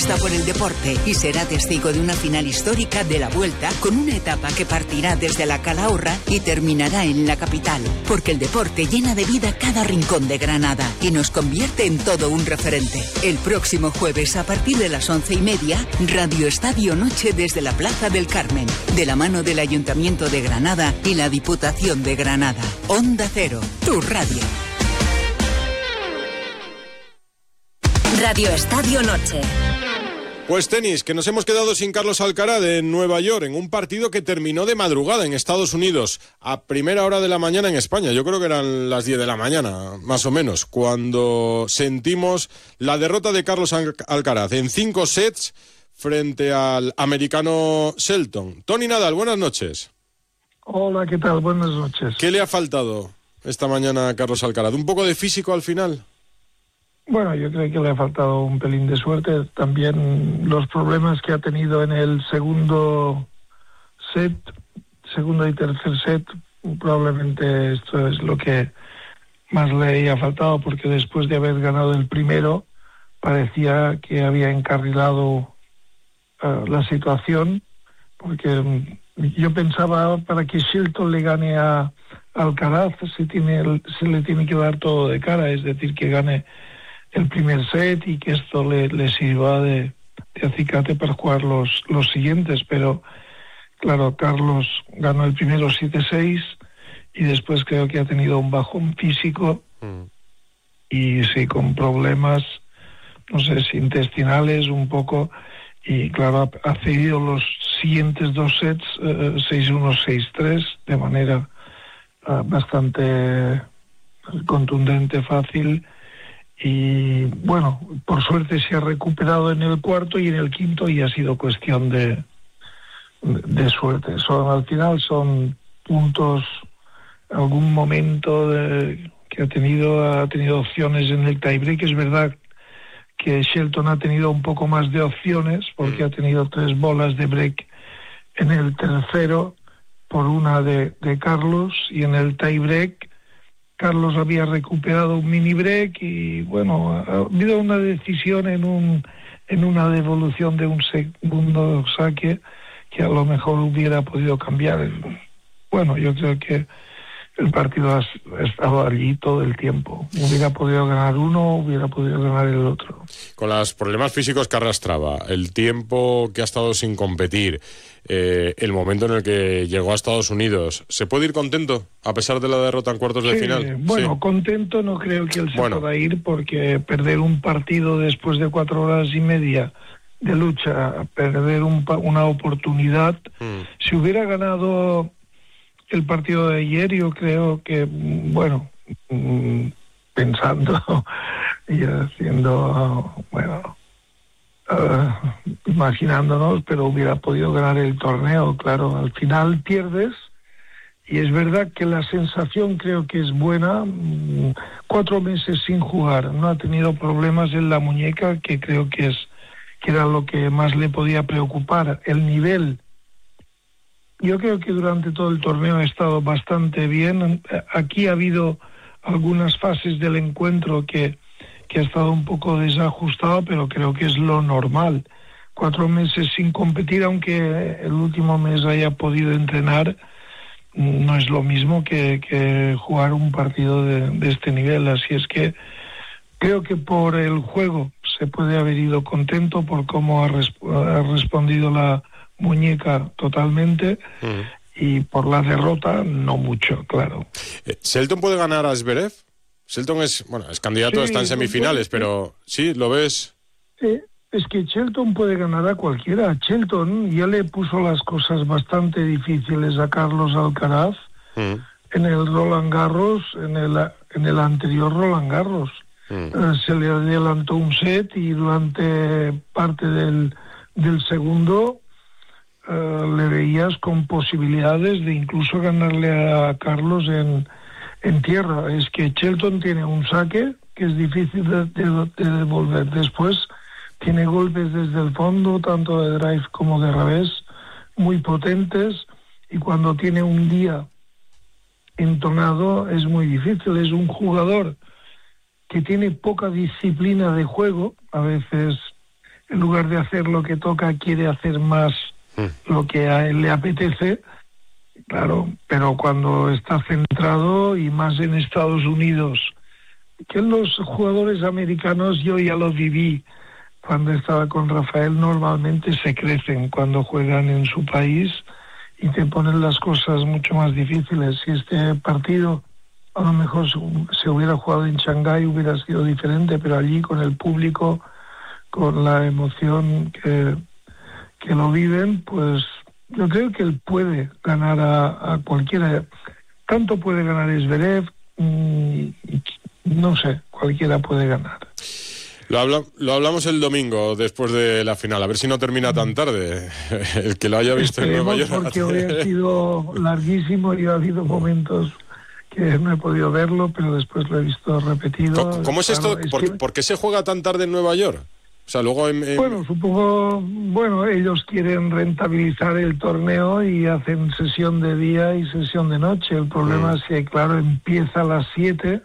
apuesta por el deporte y será testigo de una final histórica de la Vuelta, con una etapa que partirá desde la Calahorra y terminará en la capital, porque el deporte llena de vida cada rincón de Granada y nos convierte en todo un referente. El próximo jueves, a partir de las 11:30, Radio Estadio Noche desde la Plaza del Carmen, de la mano del Ayuntamiento de Granada y la Diputación de Granada. Onda Cero, tu radio. Radio Estadio Noche. Pues tenis, que nos hemos quedado sin Carlos Alcaraz en Nueva York, en un partido que terminó de madrugada en Estados Unidos, a primera hora de la mañana en España. Yo creo que eran las 10 de la mañana, más o menos, cuando sentimos la derrota de Carlos Alcaraz en 5 sets frente al americano Shelton. Tony Nadal, buenas noches. Hola, ¿qué tal? Buenas noches. ¿Qué le ha faltado esta mañana a Carlos Alcaraz? ¿Un poco de físico al final? Bueno, yo creo que le ha faltado un pelín de suerte. También los problemas que ha tenido en el segundo y tercer set, probablemente esto es lo que más le ha faltado, porque después de haber ganado el primero, parecía que había encarrilado la situación, porque yo pensaba, para que Shelton le gane a Alcaraz, se le tiene que dar todo de cara, es decir, que gane el primer set y que esto le sirva de acicate para jugar los siguientes. Pero claro, Carlos ganó el primero 7-6 y después creo que ha tenido un bajón físico y sí, con problemas, no sé si intestinales un poco, y claro, ha cedido los siguientes 2 sets, 6-1, 6-3, de manera bastante contundente, fácil. Y bueno, por suerte se ha recuperado en el cuarto y en el quinto, y ha sido cuestión de suerte. Al final son puntos, algún momento que ha tenido opciones en el tiebreak. Es verdad que Shelton ha tenido un poco más de opciones, porque ha tenido 3 bolas de break en el tercero por una de Carlos, y en el tiebreak Carlos había recuperado un mini break y bueno, ha habido una decisión en una devolución de un segundo saque que a lo mejor hubiera podido cambiar. Bueno, yo creo que el partido ha estado allí todo el tiempo. Hubiera podido ganar uno, hubiera podido ganar el otro. Con los problemas físicos que arrastraba, el tiempo que ha estado sin competir, el momento en el que llegó a Estados Unidos, ¿se puede ir contento a pesar de la derrota en cuartos de final? Bueno, sí. Contento no creo que él se pueda ir, porque perder un partido después de 4 horas y media de lucha, perder una oportunidad. Si hubiera ganado el partido de ayer, yo creo que, bueno, pensando y haciendo, imaginándonos, pero hubiera podido ganar el torneo. Claro, al final pierdes, y es verdad que la sensación creo que es buena. 4 meses sin jugar, no ha tenido problemas en la muñeca, que creo que era lo que más le podía preocupar. El nivel, yo creo que durante todo el torneo ha estado bastante bien. Aquí ha habido algunas fases del encuentro que ha estado un poco desajustado, pero creo que es lo normal. 4 meses sin competir, aunque el último mes haya podido entrenar, no es lo mismo que jugar un partido de este nivel. Así es que creo que por el juego se puede haber ido contento, por cómo ha respondido la muñeca totalmente, y por la derrota no mucho, claro. ¿Shelton puede ganar a Zverev? Shelton es candidato, está en semifinales, pero ¿sí? ¿Lo ves? Sí, es que Shelton puede ganar a cualquiera. Shelton ya le puso las cosas bastante difíciles a Carlos Alcaraz en el Roland Garros, en el anterior Roland Garros. Se le adelantó un set y durante parte del segundo le veías con posibilidades de incluso ganarle a Carlos en tierra. Es que Shelton tiene un saque que es difícil de devolver. Después tiene golpes desde el fondo, tanto de drive como de revés, muy potentes, y cuando tiene un día entonado es muy difícil. Es un jugador que tiene poca disciplina de juego. A veces en lugar de hacer lo que toca, quiere hacer más lo que a él le apetece. Claro, pero cuando está centrado, y más en Estados Unidos, que los jugadores americanos, yo ya lo viví cuando estaba con Rafael, normalmente se crecen cuando juegan en su país y te ponen las cosas mucho más difíciles. Si este partido a lo mejor se hubiera jugado en Shanghái, hubiera sido diferente, pero allí con el público, con la emoción que lo viven, pues yo creo que él puede ganar a cualquiera. Tanto puede ganar Zverev, no sé, cualquiera puede ganar. Lo hablamos el domingo después de la final, a ver si no termina tan tarde. El que lo haya visto en Nueva York. Porque hoy ha sido larguísimo y ha habido momentos que no he podido verlo, pero después lo he visto repetido. ¿Cómo es esto? ¿Por qué se juega tan tarde en Nueva York? O sea, luego Bueno, supongo, ellos quieren rentabilizar el torneo y hacen sesión de día y sesión de noche. El problema es que, claro, empieza a las 7,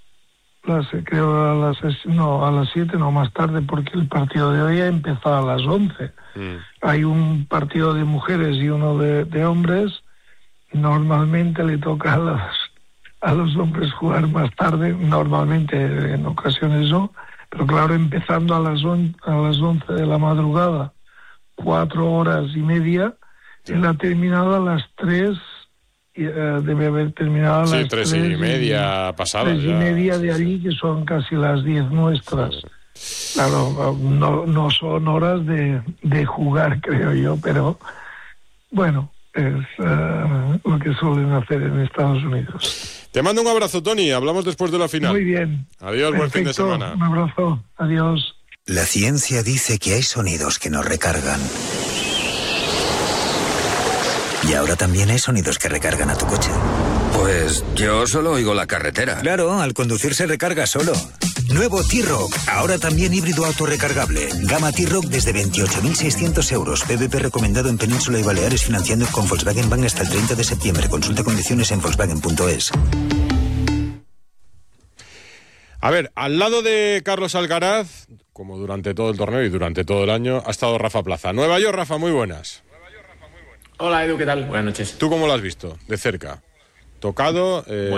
creo a las 7, no, más tarde, porque el partido de hoy ha empezado a las 11. Hay un partido de mujeres y uno de hombres. Normalmente le toca a los hombres jugar más tarde, normalmente, en ocasiones no. Pero claro, empezando a las 11 de la madrugada, 4 horas y media, él ha terminado a las 3, debe haber terminado a las 3. 3 y media pasadas. 3 y media de allí, que son casi las 10 nuestras. Claro, no son horas de jugar, creo yo, pero bueno, es lo que suelen hacer en Estados Unidos. Te mando un abrazo, Tony. Hablamos después de la final. Muy bien. Adiós, perfecto. Buen fin de semana. Un abrazo. Adiós. La ciencia dice que hay sonidos que nos recargan. Y ahora también hay sonidos que recargan a tu coche. Pues yo solo oigo la carretera. Claro, al conducir se recarga solo. Nuevo T-Roc, ahora también híbrido autorrecargable. Gama T-Roc desde 28.600 euros. PVP recomendado en Península y Baleares, financiando con Volkswagen Bank hasta el 30 de septiembre. Consulta condiciones en Volkswagen.es. A ver, al lado de Carlos Alcaraz, como durante todo el torneo y durante todo el año, ha estado Rafa Plaza. Nueva York, Rafa, muy buenas. Hola, Edu, ¿qué tal? Buenas noches. ¿Tú cómo lo has visto? De cerca. ¿Tocado?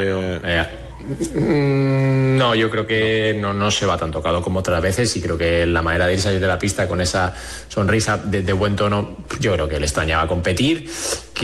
No, yo creo que no se va tan tocado como otras veces, y creo que la manera de ir salir de la pista con esa sonrisa de buen tono, yo creo que le extrañaba competir,